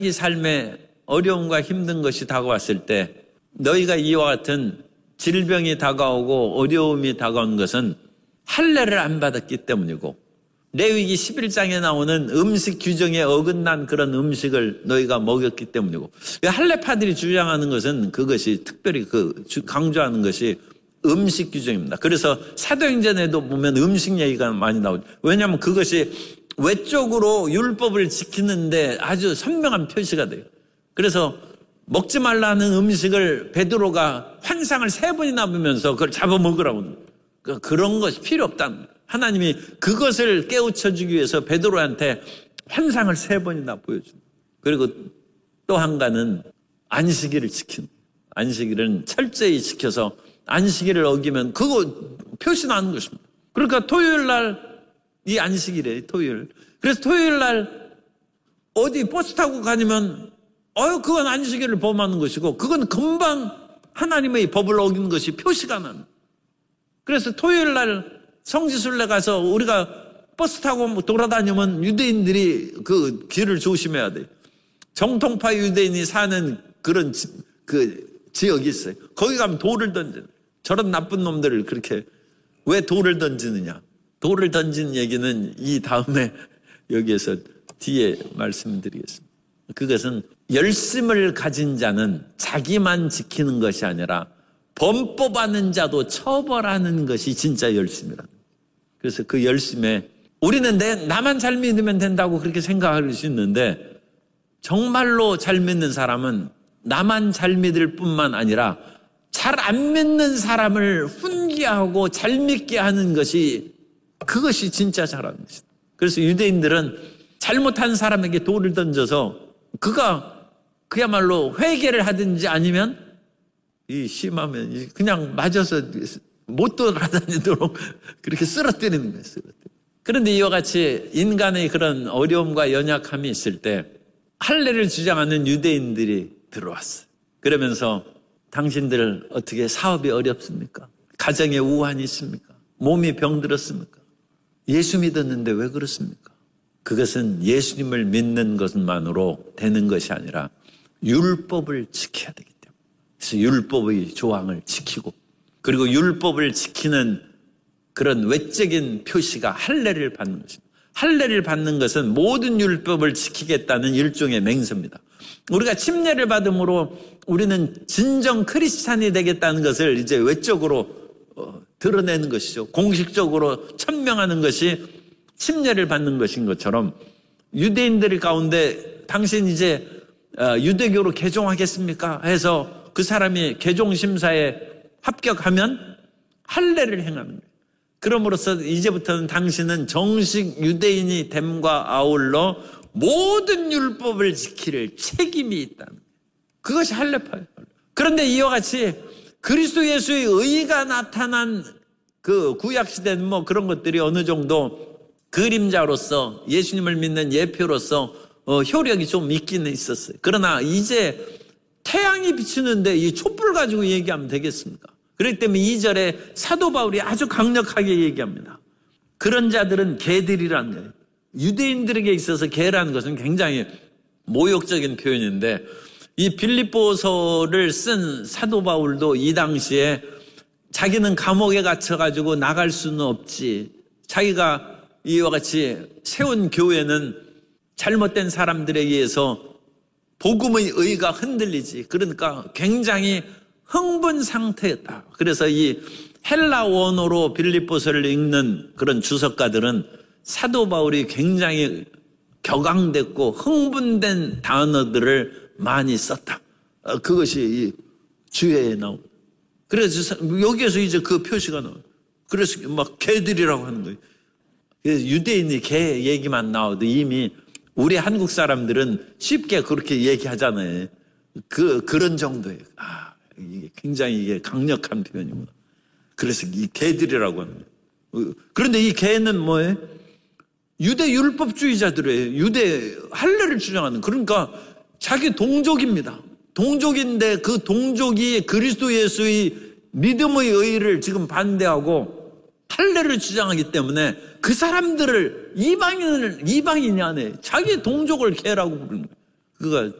이 삶에 어려움과 힘든 것이 다가왔을 때 너희가 이와 같은 질병이 다가오고 어려움이 다가온 것은 할례를 안 받았기 때문이고 레위기 11장에 나오는 음식 규정에 어긋난 그런 음식을 너희가 먹였기 때문이고 할례파들이 주장하는 것은 그것이 특별히 강조하는 것이 음식 규정입니다. 그래서 사도행전에도 보면 음식 얘기가 많이 나오죠. 왜냐하면 그것이 외적으로 율법을 지키는데 아주 선명한 표시가 돼요. 그래서 먹지 말라는 음식을 베드로가 환상을 3번이나 보면서 그걸 잡아먹으라고. 그런 것이 필요 없다는 거예요. 하나님이 그것을 깨우쳐주기 위해서 베드로한테 환상을 3번이나 보여준다. 그리고 또 한 가지는 안식일을 지키는 거예요. 안식일은 철저히 지켜서 안식일을 어기면 그거 표시나는 것입니다. 그러니까 토요일 날 이 안식일이에요. 토요일. 그래서 토요일 날 어디 버스 타고 가면 그건 안식일을 범하는 것이고 그건 금방 하나님의 법을 어기는 것이 표시가 나는. 그래서 토요일 날 성지순례 가서 우리가 버스 타고 돌아다니면 유대인들이 그 길을 조심해야 돼요. 정통파 유대인이 사는 그런 지역이 있어요. 거기 가면 돌을 던져요. 저런 나쁜 놈들을 그렇게 왜 돌을 던지느냐. 돌을 던진 얘기는 이 다음에 여기에서 뒤에 말씀드리겠습니다. 그것은 열심을 가진 자는 자기만 지키는 것이 아니라 범법하는 자도 처벌하는 것이 진짜 열심이라는 거예요. 그래서 그 열심에 우리는 나만 잘 믿으면 된다고 그렇게 생각할 수 있는데 정말로 잘 믿는 사람은 나만 잘 믿을 뿐만 아니라 잘 안 믿는 사람을 훈계하고 잘 믿게 하는 것이 그것이 진짜 잘하는 것이다. 그래서 유대인들은 잘못한 사람에게 돌을 던져서 그가 그야말로 회개를 하든지 아니면 심하면 그냥 맞아서 못 돌아다니도록 그렇게 쓰러뜨리는 거예요. 그런데 이와 같이 인간의 그런 어려움과 연약함이 있을 때 할례를 주장하는 유대인들이 들어왔어요. 그러면서 당신들 어떻게 사업이 어렵습니까? 가정에 우환이 있습니까? 몸이 병들었습니까? 예수 믿었는데 왜 그렇습니까? 그것은 예수님을 믿는 것만으로 되는 것이 아니라 율법을 지켜야 되기 때문에. 그래서 율법의 조항을 지키고 그리고 율법을 지키는 그런 외적인 표시가 할례를 받는 것입니다. 할례를 받는 것은 모든 율법을 지키겠다는 일종의 맹세입니다. 우리가 침례를 받음으로 우리는 진정 크리스찬이 되겠다는 것을 이제 외적으로 드러내는 것이죠. 공식적으로 천명하는 것이 침례를 받는 것인 것처럼 유대인들 가운데 당신 이제 유대교로 개종하겠습니까? 해서 그 사람이 개종 심사에 합격하면 할례를 행하는 거예요. 그럼으로써 이제부터는 당신은 정식 유대인이 됨과 아울러 모든 율법을 지킬 책임이 있다는 거예요. 그것이 할례파예요. 그런데 이와 같이 그리스도 예수의 의가 나타난 그 구약시대는 뭐 그런 것들이 어느 정도 그림자로서 예수님을 믿는 예표로서 효력이 좀 있긴 있었어요. 그러나 이제 태양이 비추는데 이 촛불 가지고 얘기하면 되겠습니까? 그렇기 때문에 2절에 사도 바울이 아주 강력하게 얘기합니다. 그런 자들은 개들이라는 거예요. 유대인들에게 있어서 개라는 것은 굉장히 모욕적인 표현인데 이 빌립보서를 쓴 사도 바울도 이 당시에 자기는 감옥에 갇혀가지고 나갈 수는 없지. 자기가 이와 같이 세운 교회는 잘못된 사람들에 의해서 복음의 의가 흔들리지. 그러니까 굉장히 흥분 상태였다. 그래서 이 헬라 원어로 빌립보서를 읽는 그런 주석가들은 사도 바울이 굉장히 격앙됐고 흥분된 단어들을 많이 썼다. 그것이 이 주해에 나옵니다. 그래서 여기에서 이제 그 표시가 나와요. 그래서 막 개들이라고 하는 거예요. 그래서 유대인이 개 얘기만 나와도 이미 우리 한국 사람들은 쉽게 그렇게 얘기하잖아요. 그런 정도예요. 이게 굉장히 이게 강력한 표현이구나. 그래서 이 개들이라고 하는 거예요. 그런데 이 개는 뭐예요? 유대 율법주의자들이에요. 유대 할례를 주장하는. 그러니까 자기 동족입니다. 동족인데 그 동족이 그리스도 예수의 믿음의 의를 지금 반대하고 할례를 주장하기 때문에 그 사람들을 이방인이 아니에요. 자기 동족을 개라고 부르는 거예요. 그거